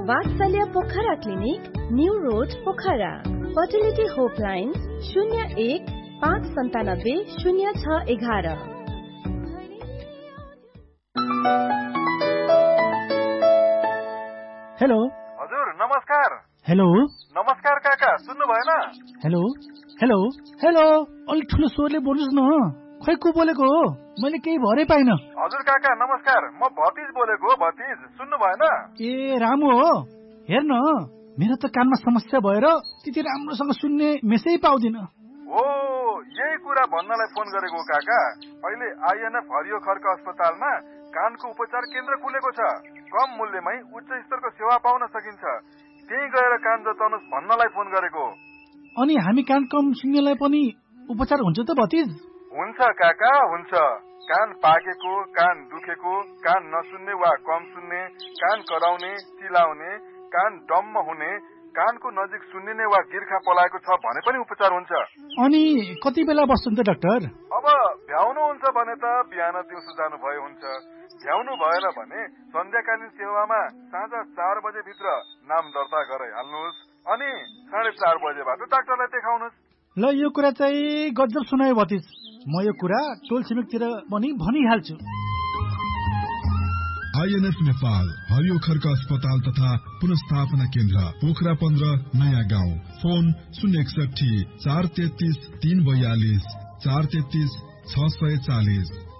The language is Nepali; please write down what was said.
वात्सल्य Pokhara clinic, new road Pokhara. Fertility होपलाइन 01-597-0611। Hello हजुर नमस्कार। हेलो नमस्कार काका, सुन्नु भएन? हेलो हेलो हेलो अलि ठुलो स्वरले बोल्नुस् न। खै को बोलेको हो? मैले केही भरै पाइन। हजुर काका नमस्कार, म भतिज बोलेको हो। भतिज सुन्नु भएन? ए रामु हो। हेर्न मेरो त कानमा समस्या भएर त्यति राम्रोसँग सुन्ने मेसै पाउँदिन। हो, यही कुरा भन्नलाई फोन गरेको हो काका। अहिले आइएनएफ हरियो खर्क अस्पतालमा कानको उपचार केन्द्र खुलेको छ। कम मूल्यमै उच्च स्तरको सेवा पाउन सकिन्छ। त्यही गएर कान जताउनुस् भन्नलाई फोन गरेको। अनि हामी कान कम सुन्नेलाई पनि उपचार हुन्छ त भतिज? हुन्छ काका, हुन्छ। कान पाकेको, कान दुखेको, कान नसुन्ने वा कम सुन्ने, कान कराउने, चिलाउने, कान डम्म हुने, कानको नजिक सुन्निने वा गिर्खा पलाएको छ भने पनि उपचार हुन्छ। अनि कति बेला बस्छन् त डाक्टर? अब भ्याउनुहुन्छ भने त बिहान दिउँसो जानुभयो हुन्छ। भ्याउनु भएन भने सन्ध्याकालीन सेवामा साँझ 4 बजे भित्र नाम दर्ता गराइहाल्नुहोस्। अनि 4:30 बजेबाट डाक्टरलाई देखाउनुहोस्। ल यो कुरा चाहिँ गजब सुनायो भतिज। म यो कुरा टोल छिमेकतिर पनि भनिहाल्छु। आइएनएफ नेपाल हरियो खर्क अस्पताल तथा पुनस्थापना केन्द्र पोखरा 15 नयाँ गाउँ। फोन 061 433 342 433 640।